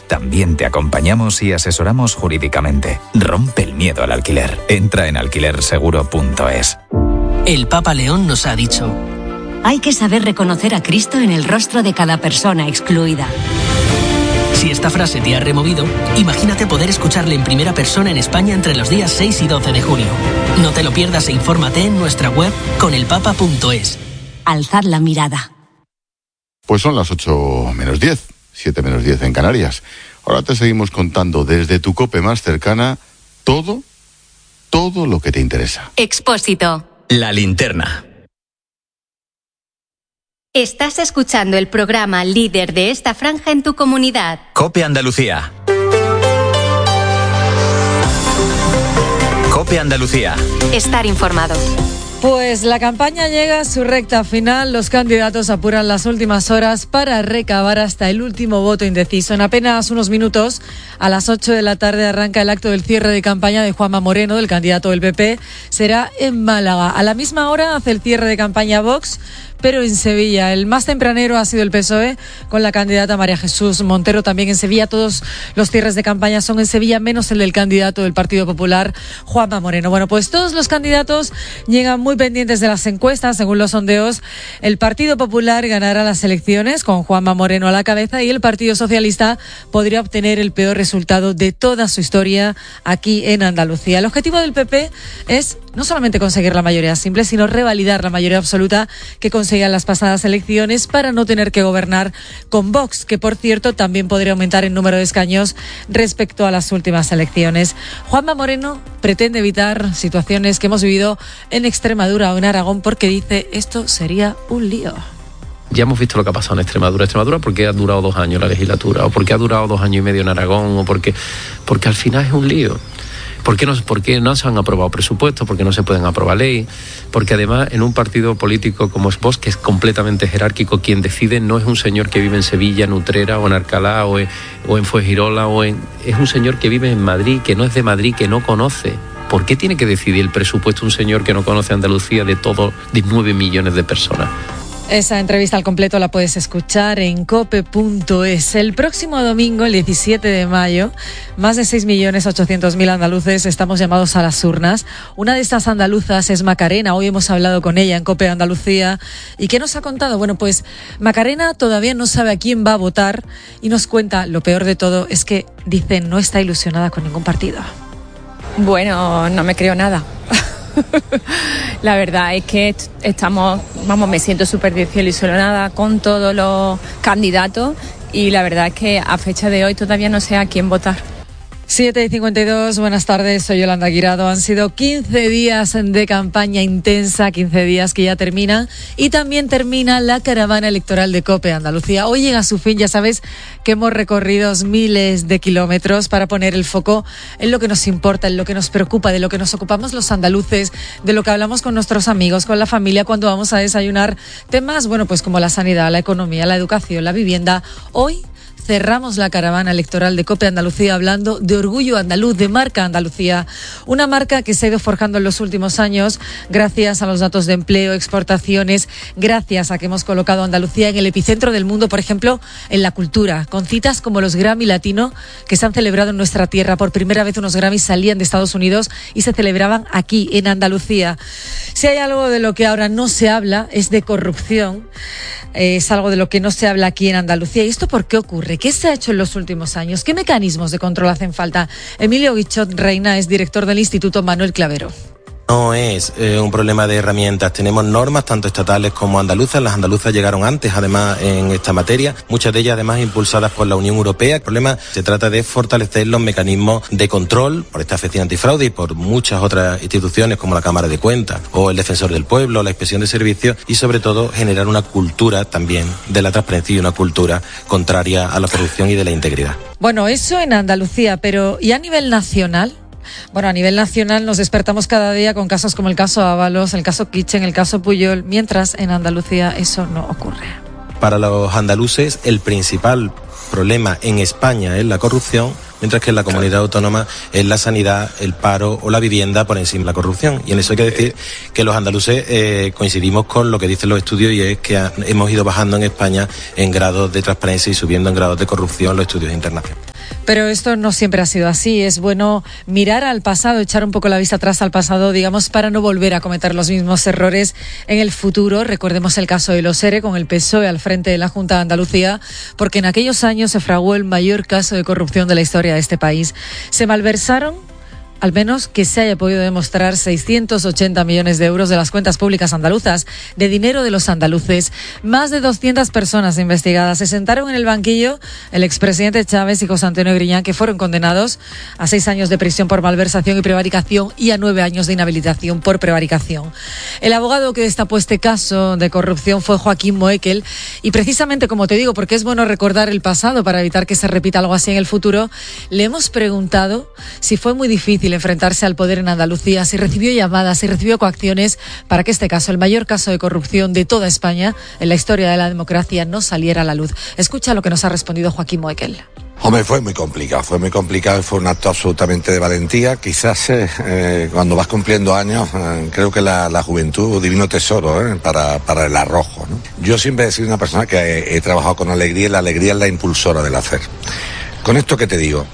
también te acompañamos y asesoramos jurídicamente. Rompe el miedo al alquiler. Entra en alquilerseguro.es. El Papa León nos ha dicho: hay que saber reconocer a Cristo en el rostro de cada persona excluida. Si esta frase te ha removido, imagínate poder escucharle en primera persona en España entre los días 6 y 12 de junio. No te lo pierdas e infórmate en nuestra web conelpapa.es. Alzad la mirada. Pues son las 8:10, 7:10 en Canarias. Ahora te seguimos contando desde tu COPE más cercana todo lo que te interesa. Expósito. La linterna. Estás escuchando el programa líder de esta franja en tu comunidad. COPE Andalucía. COPE Andalucía. Estar informado. Pues la campaña llega a su recta final. Los candidatos apuran las últimas horas para recabar hasta el último voto indeciso. En apenas unos minutos, a las 8 de la tarde, arranca el acto del cierre de campaña de Juanma Moreno, del candidato del PP. Será en Málaga. A la misma hora hace el cierre de campaña Vox, pero en Sevilla. El más tempranero ha sido el PSOE, con la candidata María Jesús Montero también en Sevilla. Todos los cierres de campaña son en Sevilla, menos el del candidato del Partido Popular, Juanma Moreno. Bueno, pues todos los candidatos llegan muy pendientes de las encuestas. Según los sondeos, el Partido Popular ganará las elecciones con Juanma Moreno a la cabeza, y el Partido Socialista podría obtener el peor resultado de toda su historia aquí en Andalucía. El objetivo del PP es no solamente conseguir la mayoría simple, sino revalidar la mayoría absoluta que conseguían las pasadas elecciones para no tener que gobernar con Vox, que por cierto también podría aumentar el número de escaños respecto a las últimas elecciones. Juanma Moreno pretende evitar situaciones que hemos vivido en Extremadura o en Aragón, porque dice esto sería un lío. Ya hemos visto lo que ha pasado en Extremadura. Extremadura, ¿por qué ha durado 2 años la legislatura? ¿O por qué ha durado 2 años y medio en Aragón? ¿O porque al final es un lío? ¿Por qué no se han aprobado presupuestos? ¿Por qué no se pueden aprobar ley? Porque además en un partido político como es Vox, que es completamente jerárquico, quien decide no es un señor que vive en Sevilla, en Utrera o en Alcalá o en Fuengirola, es un señor que vive en Madrid, que no es de Madrid, que no conoce. ¿Por qué tiene que decidir el presupuesto un señor que no conoce Andalucía de 9 millones de personas? Esa entrevista al completo la puedes escuchar en cope.es. El próximo domingo, el 17 de mayo, más de 6.800.000 andaluces estamos llamados a las urnas. Una de estas andaluzas es Macarena. Hoy hemos hablado con ella en COPE Andalucía. ¿Y qué nos ha contado? Bueno, pues Macarena todavía no sabe a quién va a votar y nos cuenta, lo peor de todo es que, dice, no está ilusionada con ningún partido. Bueno, no me creo nada. La verdad es que me siento súper desilusionada con todos los candidatos, y la verdad es que a fecha de hoy todavía no sé a quién votar. 7:52, buenas tardes, soy Yolanda Guirado. Han sido 15 días de campaña intensa, 15 días que ya terminan, y también termina la caravana electoral de COPE Andalucía. Hoy llega a su fin. Ya sabes que hemos recorrido miles de kilómetros para poner el foco en lo que nos importa, en lo que nos preocupa, de lo que nos ocupamos los andaluces, de lo que hablamos con nuestros amigos, con la familia cuando vamos a desayunar. Temas, bueno, pues como la sanidad, la economía, la educación, la vivienda. Hoy cerramos la caravana electoral de COPE Andalucía hablando de orgullo andaluz, de marca Andalucía, una marca que se ha ido forjando en los últimos años gracias a los datos de empleo, exportaciones, gracias a que hemos colocado a Andalucía en el epicentro del mundo, por ejemplo, en la cultura, con citas como los Grammy Latino, que se han celebrado en nuestra tierra. Por primera vez unos Grammys salían de Estados Unidos y se celebraban aquí, en Andalucía. Si hay algo de lo que ahora no se habla, es de corrupción. Es algo de lo que no se habla aquí en Andalucía. ¿Y esto por qué ocurre? ¿Qué se ha hecho en los últimos años? ¿Qué mecanismos de control hacen falta? Emilio Guichot Reina es director del Instituto Manuel Clavero. No es un problema de herramientas. Tenemos normas tanto estatales como andaluzas. Las andaluzas llegaron antes, además, en esta materia. Muchas de ellas, además, impulsadas por la Unión Europea. El problema se trata de fortalecer los mecanismos de control por esta Oficina Antifraude y por muchas otras instituciones como la Cámara de Cuentas o el Defensor del Pueblo, la Inspección de Servicios, y sobre todo generar una cultura también de la transparencia y una cultura contraria a la corrupción y de la integridad. Bueno, eso en Andalucía, pero ¿y a nivel nacional? Bueno, a nivel nacional nos despertamos cada día con casos como el caso Ábalos, el caso Kitchen, el caso Puyol, mientras en Andalucía eso no ocurre. Para los andaluces, el principal problema en España es la corrupción, mientras que en la comunidad autónoma es la sanidad, el paro o la vivienda por encima de la corrupción. Y en eso hay que decir que los andaluces coincidimos con lo que dicen los estudios, y es que hemos ido bajando en España en grados de transparencia y subiendo en grados de corrupción los estudios internacionales. Pero esto no siempre ha sido así. Es bueno mirar al pasado, echar un poco la vista atrás al pasado, digamos, para no volver a cometer los mismos errores en el futuro. Recordemos el caso de los ERE con el PSOE al frente de la Junta de Andalucía, porque en aquellos años se fraguó el mayor caso de corrupción de la historia de este país. Se malversaron, al menos que se haya podido demostrar, 680 millones de euros de las cuentas públicas andaluzas, de dinero de los andaluces. Más de 200 personas investigadas. Se sentaron en el banquillo el expresidente Chávez y José Antonio Griñán, que fueron condenados a 6 años de prisión por malversación y prevaricación y a 9 años de inhabilitación por prevaricación. El abogado que destapó este caso de corrupción fue Joaquín Moekel, y precisamente, como te digo, porque es bueno recordar el pasado para evitar que se repita algo así en el futuro, le hemos preguntado si fue muy difícil enfrentarse al poder en Andalucía, si recibió llamadas, si recibió coacciones para que este caso, el mayor caso de corrupción de toda España en la historia de la democracia, no saliera a la luz. Escucha lo que nos ha respondido Joaquín Moekel. Hombre, fue muy complicado, fue un acto absolutamente de valentía. Quizás cuando vas cumpliendo años, creo que la juventud, divino tesoro para el arrojo, ¿no? Yo siempre he sido una persona que he trabajado con alegría, y la alegría es la impulsora del hacer. Con esto que te digo,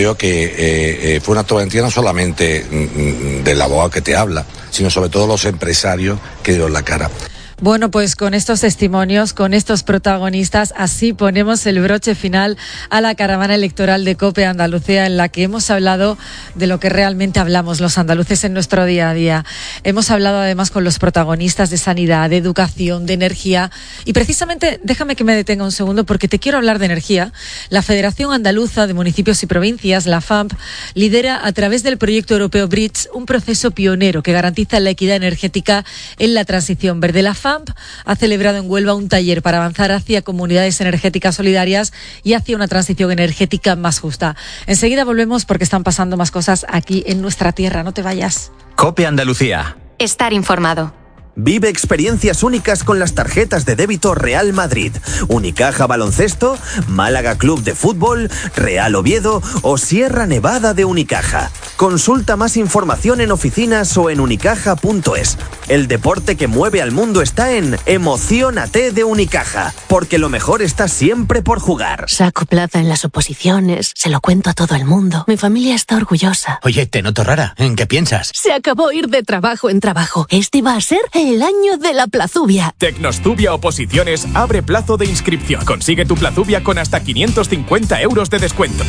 que fue un acto de valentía no solamente del abogado que te habla, sino sobre todo los empresarios que dieron la cara. Bueno, pues con estos testimonios, con estos protagonistas, así ponemos el broche final a la caravana electoral de COPE Andalucía, en la que hemos hablado de lo que realmente hablamos los andaluces en nuestro día a día. Hemos hablado además con los protagonistas de sanidad, de educación, de energía, y precisamente déjame que me detenga un segundo porque te quiero hablar de energía. La Federación Andaluza de Municipios y Provincias, la FAMP, lidera a través del proyecto europeo BRIDGE un proceso pionero que garantiza la equidad energética en la transición verde. La FAMP ha celebrado en Huelva un taller para avanzar hacia comunidades energéticas solidarias y hacia una transición energética más justa. Enseguida volvemos porque están pasando más cosas aquí en nuestra tierra. No te vayas. COPE Andalucía. Estar informado. Vive experiencias únicas con las tarjetas de débito Real Madrid, Unicaja Baloncesto, Málaga Club de Fútbol, Real Oviedo o Sierra Nevada de Unicaja. Consulta más información en oficinas o en unicaja.es. El deporte que mueve al mundo está en Emociónate de Unicaja, porque lo mejor está siempre por jugar. Saco plaza en las oposiciones, se lo cuento a todo el mundo. Mi familia está orgullosa. Oye, te noto rara. ¿En qué piensas? Se acabó ir de trabajo en trabajo. Este va a ser el año de la Plazubia. Tecnostubia Oposiciones abre plazo de inscripción. Consigue tu Plazubia con hasta 550 euros de descuento.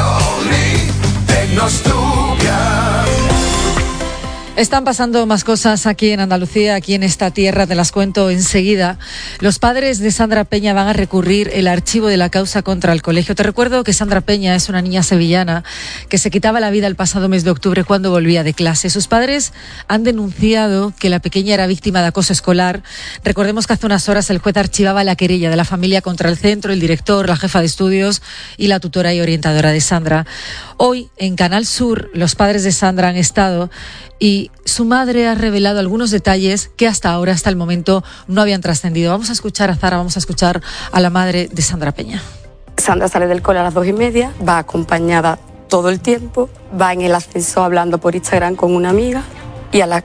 Están pasando más cosas aquí en Andalucía, aquí en esta tierra, te las cuento enseguida. Los padres de Sandra Peña van a recurrir el archivo de la causa contra el colegio. Te recuerdo que Sandra Peña es una niña sevillana que se quitaba la vida el pasado mes de octubre cuando volvía de clase. Sus padres han denunciado que la pequeña era víctima de acoso escolar. Recordemos que hace unas horas el juez archivaba la querella de la familia contra el centro, el director, la jefa de estudios y la tutora y orientadora de Sandra. Hoy, en Canal Sur, los padres de Sandra han estado y su madre ha revelado algunos detalles que hasta ahora, hasta el momento, no habían trascendido. Vamos a escuchar a Zara, vamos a escuchar a la madre de Sandra Peña. Sandra sale del cole a las 2:30, va acompañada todo el tiempo, va en el ascensor hablando por Instagram con una amiga y a las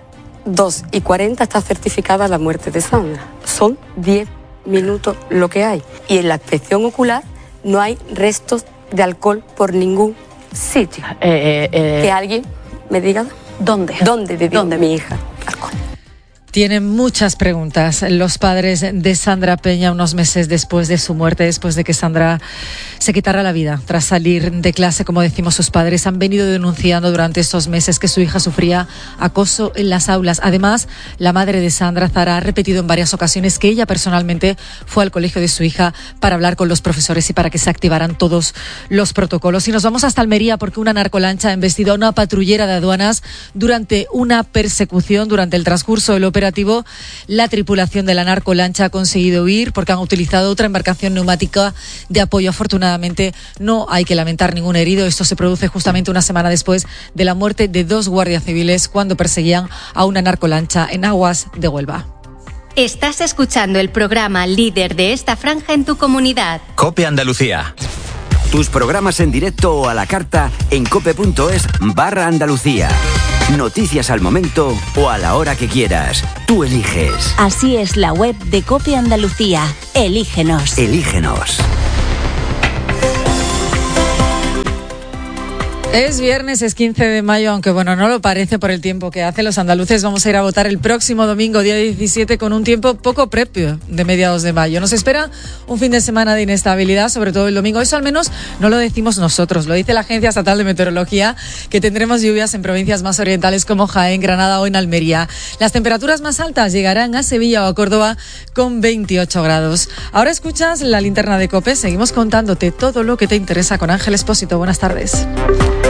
2:40 está certificada la muerte de Sandra. Son 10 minutos lo que hay. Y en la inspección ocular no hay restos de alcohol por ningún sitio. Que alguien me diga dónde bebió mi hija alcohol. Tienen muchas preguntas los padres de Sandra Peña unos meses después de su muerte, después de que Sandra se quitara la vida tras salir de clase. Como decimos, sus padres han venido denunciando durante estos meses que su hija sufría acoso en las aulas. Además, la madre de Sandra, Zara, ha repetido en varias ocasiones que ella personalmente fue al colegio de su hija para hablar con los profesores y para que se activaran todos los protocolos. Y nos vamos hasta Almería porque una narcolancha ha embestido a una patrullera de aduanas durante una persecución. Durante el transcurso del operativo, la tripulación de la narcolancha ha conseguido huir porque han utilizado otra embarcación neumática de apoyo. Afortunadamente no hay que lamentar ningún herido. Esto se produce justamente una semana después de la muerte de 2 guardias civiles cuando perseguían a una narcolancha en aguas de Huelva. Estás escuchando el programa líder de esta franja en tu comunidad. COPE Andalucía. Tus programas en directo o a la carta en cope.es/Andalucía. Noticias al momento o a la hora que quieras. Tú eliges. Así es la web de COPE Andalucía. Elígenos. Elígenos. Es viernes, es 15 de mayo, aunque bueno, no lo parece por el tiempo que hace. Los andaluces vamos a ir a votar el próximo domingo, día 17, con un tiempo poco propio de mediados de mayo. Nos espera un fin de semana de inestabilidad, sobre todo el domingo. Eso al menos no lo decimos nosotros, lo dice la Agencia Estatal de Meteorología, que tendremos lluvias en provincias más orientales como Jaén, Granada o en Almería. Las temperaturas más altas llegarán a Sevilla o a Córdoba con 28 grados. Ahora escuchas la linterna de COPE. Seguimos contándote todo lo que te interesa con Ángel Expósito. Buenas tardes.